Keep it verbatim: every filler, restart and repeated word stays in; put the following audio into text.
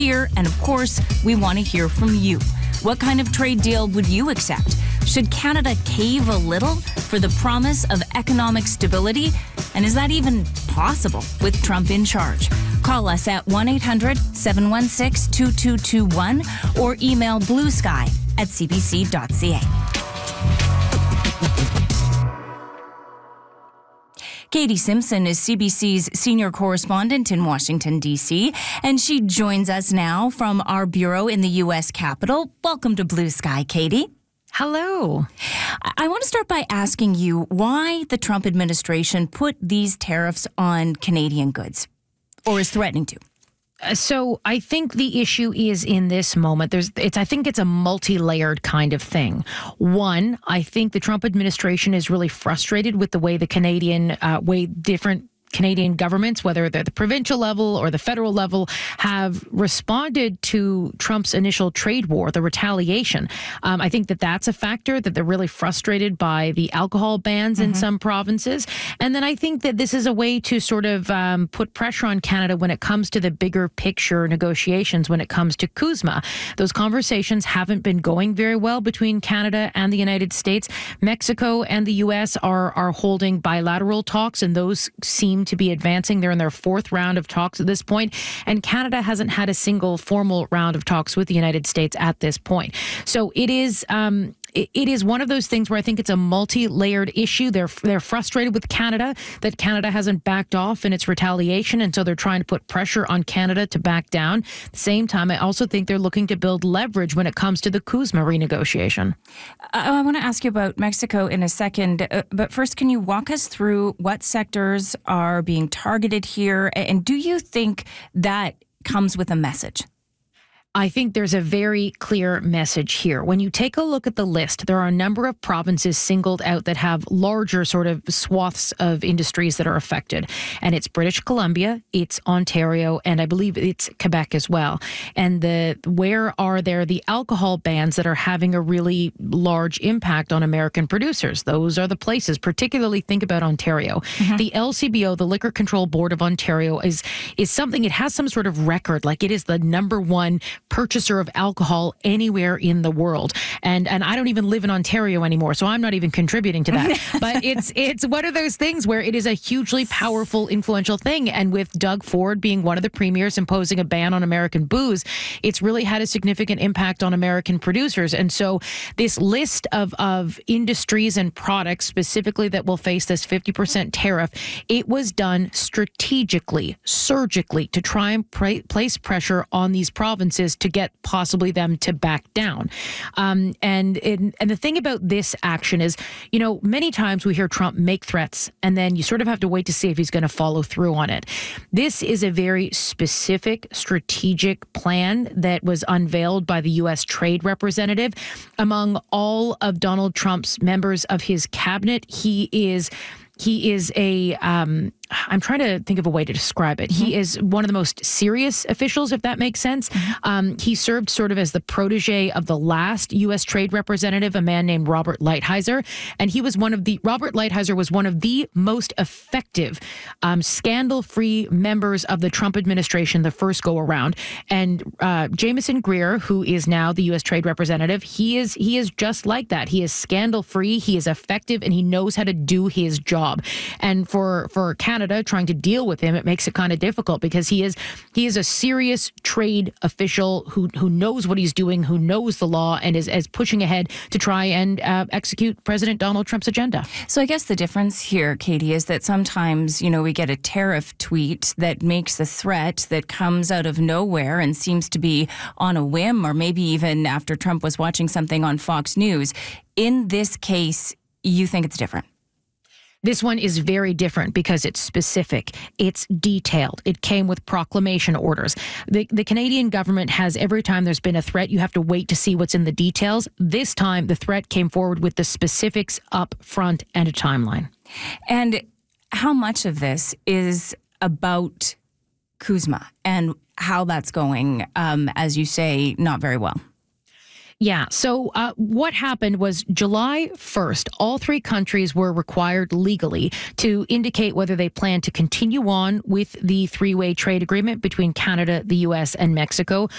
here, and of course, we want to hear from you. What kind of trade deal would you accept? Should Canada cave a little for the promise of economic stability? And is that even possible with Trump in charge? Call us at one eight hundred seven one six two two two one or email bluesky at c b c dot c a. Katie Simpson is C B C's senior correspondent in Washington, D C, and she joins us now from our bureau in the U S Capitol. Welcome to Blue Sky, Katie. Hello. I want to start by asking you why the Trump administration put these tariffs on Canadian goods, or is threatening to. So I think the issue is in this moment. There's, it's. I think it's a multi-layered kind of thing. One, I think the Trump administration is really frustrated with the way the Canadian, uh, way different Canadian governments, whether they're the provincial level or the federal level, have responded to Trump's initial trade war, the retaliation. Um, I think that that's a factor, that they're really frustrated by the alcohol bans mm-hmm. in some provinces. And then I think that this is a way to sort of um, put pressure on Canada when it comes to the bigger picture negotiations, when it comes to CUSMA. Those conversations haven't been going very well between Canada and the United States. Mexico and the U S are, are holding bilateral talks, and those seem to be advancing. They're in their fourth round of talks at this point, and Canada hasn't had a single formal round of talks with the United States at this point. So it is um, it, it is one of those things where I think it's a multi-layered issue. They're they're frustrated with Canada that Canada hasn't backed off in its retaliation, and so they're trying to put pressure on Canada to back down. At the same time, I also think they're looking to build leverage when it comes to the CUSMA renegotiation. I, I want to ask you about Mexico in a second, uh, but first, can you walk us through what sectors are being targeted here, and do you think that comes with a message? I think there's a very clear message here. When you take a look at the list, there are a number of provinces singled out that have larger sort of swaths of industries that are affected. And it's British Columbia, it's Ontario, and I believe it's Quebec as well. And the where are there the alcohol bans that are having a really large impact on American producers? Those are the places, particularly think about Ontario. Mm-hmm. The L C B O, the Liquor Control Board of Ontario, is is something, it has some sort of record, like it is the number one purchaser of alcohol anywhere in the world. And and I don't even live in Ontario anymore, so I'm not even contributing to that. But it's it's one of those things where it is a hugely powerful, influential thing. And with Doug Ford being one of the premiers imposing a ban on American booze, it's really had a significant impact on American producers. And so this list of, of industries and products specifically that will face this fifty percent tariff, it was done strategically, surgically, to try and pra- place pressure on these provinces to get possibly them to back down. Um, and, and and the thing about this action is, you know, many times we hear Trump make threats and then you sort of have to wait to see if he's going to follow through on it. This is a very specific strategic plan that was unveiled by the U S trade representative. Among all of Donald Trump's members of his cabinet, he is he is a um, I'm trying to think of a way to describe it. Mm-hmm. He is one of the most serious officials, if that makes sense. Mm-hmm. Um, he served sort of as the protege of the last U S trade representative, a man named Robert Lighthizer. And he was one of the, Robert Lighthizer was one of the most effective, um, scandal-free members of the Trump administration the first go around. And uh, Jameson Greer, who is now the U S trade representative, he is, he is just like that. He is scandal-free, he is effective, and he knows how to do his job. And for, for Canada, trying to deal with him, it makes it kind of difficult because he is he is a serious trade official who who knows what he's doing, who knows the law, and is, is pushing ahead to try and uh, execute President Donald Trump's agenda. So I guess the difference here, Katie, is that sometimes, you know, we get a tariff tweet that makes a threat that comes out of nowhere and seems to be on a whim, or maybe even after Trump was watching something on Fox News. In this case, you think it's different? This one is very different because it's specific. It's detailed. It came with proclamation orders. The, the Canadian government has, every time there's been a threat, you have to wait to see what's in the details. This time, the threat came forward with the specifics up front and a timeline. And how much of this is about CUSMA and how that's going, um, as you say, not very well? Yeah. So uh, what happened was July first, all three countries were required legally to indicate whether they plan to continue on with the three-way trade agreement between Canada, the U S, and Mexico,